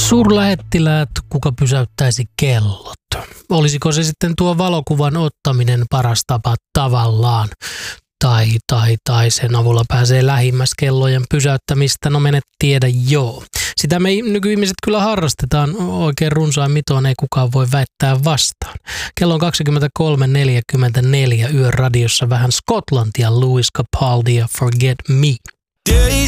Suurlähettiläät, kuka pysäyttäisi kellot? Olisiko se sitten tuo valokuvan ottaminen paras tapa tavallaan? Tai sen avulla pääsee lähimmäs kellojen pysäyttämistä, no menet tiedä joo. Sitä me nykyihmiset kyllä harrastetaan oikein runsain mitoin, ei kukaan voi väittää vastaan. Kello on 23.44 Yön radiossa vähän Skotlantia, Lewis Capaldi ja Forget Me. Days